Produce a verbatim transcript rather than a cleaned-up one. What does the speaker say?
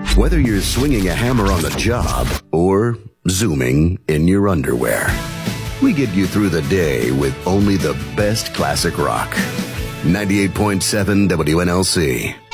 Whether you're swinging a hammer on the job or zooming in your underwear, we get you through the day with only the best classic rock. ninety-eight point seven W N L C.